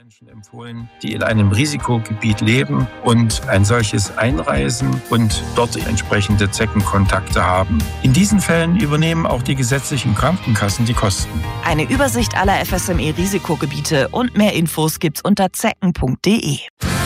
Menschen empfohlen, die in einem Risikogebiet leben und ein solches einreisen und dort entsprechende Zeckenkontakte haben. In diesen Fällen übernehmen auch die gesetzlichen Krankenkassen die Kosten. Eine Übersicht aller FSME-Risikogebiete und mehr Infos gibt's unter zecken.de.